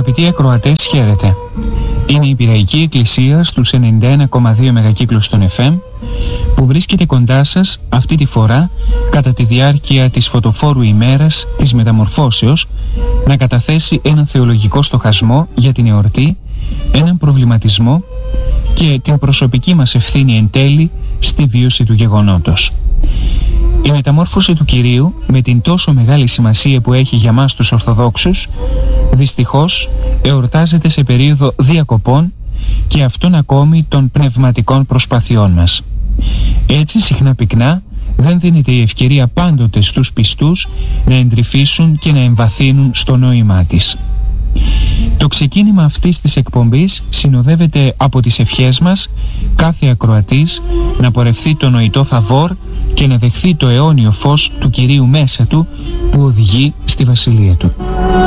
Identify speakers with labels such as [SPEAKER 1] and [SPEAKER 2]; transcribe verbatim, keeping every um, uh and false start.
[SPEAKER 1] Αγαπητοί ακροατές, χαίρετε. Είναι η Πειραϊκή Εκκλησία στους ενενήντα ένα κόμμα δύο μεγακύκλους των εφ εμ που βρίσκεται κοντά σας αυτή τη φορά κατά τη διάρκεια της φωτοφόρου ημέρας της Μεταμορφώσεως να καταθέσει έναν θεολογικό στοχασμό για την εορτή, έναν προβληματισμό και την προσωπική μας ευθύνη εν τέλει στη βίωση του γεγονότος. Η μεταμόρφωση του Κυρίου, με την τόσο μεγάλη σημασία που έχει για μας τους Ορθοδόξους, δυστυχώς εορτάζεται σε περίοδο διακοπών και αυτών ακόμη των πνευματικών προσπαθειών μας. Έτσι συχνά πυκνά δεν δίνεται η ευκαιρία πάντοτε στους πιστούς να εντρυφήσουν και να εμβαθύνουν στο νόημά της. Το ξεκίνημα αυτής της εκπομπής συνοδεύεται από τις ευχές μας κάθε ακροατής να πορευθεί το νοητό θαβόρ και να δεχθεί το αιώνιο φως του Κυρίου μέσα του που οδηγεί στη Βασιλεία του.